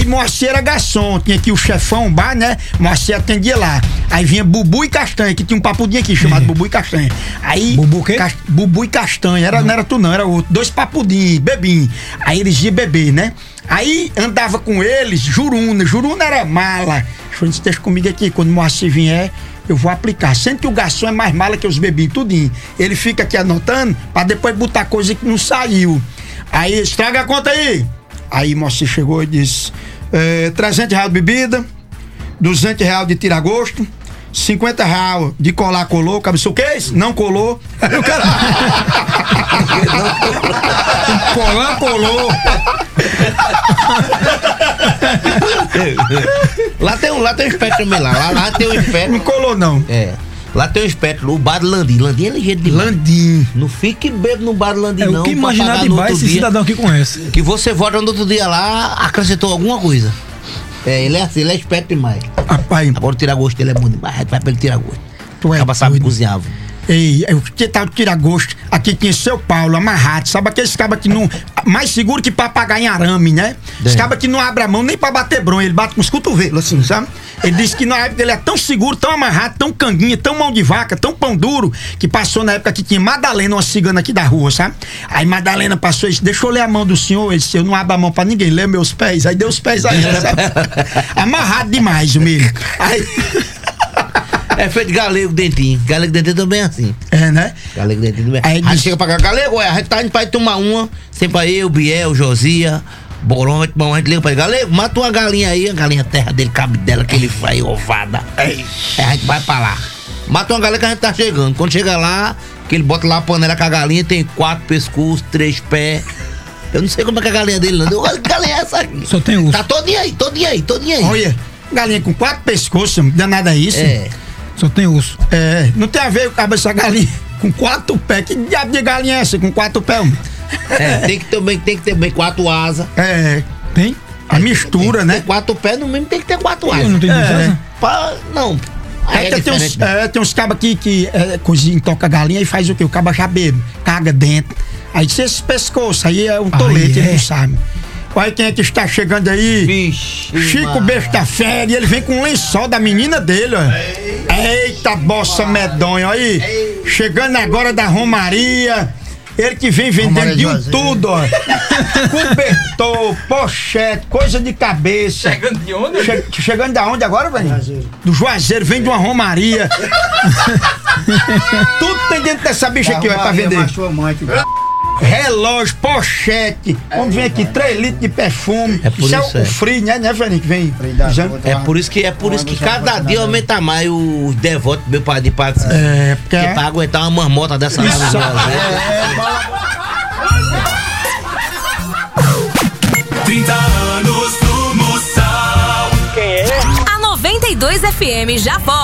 Moacir era garçom, tinha aqui o chefão, bar, né? Moacir atendia lá. Aí vinha Bubu e Castanha, que tinha um papudinho aqui chamado Bubu e Castanha. Aí. Bubu o quê? Bubu e Castanha, não era tu não, era outro. 2 papudinhos, bebinho. Aí eles iam beber, né? Aí andava com eles, Juruna era mala. Falei, deixa comigo aqui, quando o Moacir vier, eu vou aplicar. Sendo que o garçom é mais mala que os bebinhos, tudinho. Ele fica aqui anotando, pra depois botar coisa que não saiu. Aí, estraga a conta aí. Aí Moacir chegou e disse, R$300 de bebida, R$200 de tira-gosto, R$50 de colar, colou. Cabeça, o que é isso? Não colou. Aí o cara... Colar, colou. Lá tem um espectro também lá tem um espectro. Não colou não. Lá tem um espectro, o bar do Landim. Landim é ligeiro demais. Landim. Não fique bebo no bar do Landim, não. O que imaginar demais esse cidadão aqui conhece. Que você volta no outro dia lá, acrescentou alguma coisa. Ele é assim, ele é esperto demais. Rapaz. Agora o tira-gosto dele é bom demais. A gente vai pra ele tira-gosto. Tu é acaba sabe cozinhar. Ei, que tal tira-gosto? Aqui tinha seu Paulo, amarrado. Sabe aqueles cabas que não... Mais seguro que papagaio em arame, né? Esse cabas que não abre a mão nem pra bater bronha. Ele bate com os cotovelos, assim, sabe? Ele disse que na época ele é tão seguro, tão amarrado, tão canguinha, tão mão de vaca, tão pão duro, que passou na época que tinha Madalena, uma cigana aqui da rua, sabe? Aí Madalena passou e disse, deixa eu ler a mão do senhor. Ele disse, eu não abro a mão pra ninguém, lê meus pés. Aí deu os pés aí, sabe? Amarrado demais o milho. Aí... É feito galego dentinho. Galego dentinho também é assim. É, né? Galego dentinho também. Aí a gente chega pra cá, galego, a gente tá indo pra ir tomar uma. Sempre eu, Biel, Josia, Borão, a gente liga pra ele, galego, mata uma galinha aí, a galinha terra dele, cabe dela, que ele faz ovada. Aí a gente vai pra lá. Mata uma galinha que a gente tá chegando. Quando chega lá, que ele bota lá a panela com a galinha, tem 4 pescoços, 3 pés. Eu não sei como é que é a galinha dele, não. Que galinha é essa aqui? Só tem urso. Tá todinha aí. Olha, galinha com 4 pescoços, não dá nada isso. Só tem urso. Não tem a ver com essa galinha com 4 pés. Que diabo de galinha é essa com 4 pés? Tem que ter bem 4 asas. Tem? A mistura, né? Tem 4 pés, no mínimo tem que ter 4 asas. Não tem asa? Não. Tem uns cabas que cozinham, toca a galinha e faz o quê? O caba já bebe, caga dentro. Aí se esse pescoço aí é um tolete, ele não sabe. Olha quem é que está chegando aí. Vixe, Chico Besta Fera, e ele vem com um lençol da menina dele, ó. Eita, bossa medonha, olha aí. Chegando agora da Romaria. Ele que vem vendendo de um tudo, ó. Cobertor, pochete, coisa de cabeça. Chegando de onde? Chegando da onde agora, velho? Do Juazeiro, vem de uma Romaria. Tudo tem dentro dessa bicha aqui, ó, pra vender. Relógio, pochete. Vamos ver aqui, 3 litros de perfume. Isso é o free, né, velho? Que vem. É por isso que cada dia aumenta mais os devotos meu pai de Patos. Porque pra aguentar uma marmota dessa lá. 30 anos do Moção. A 92 FM já volta.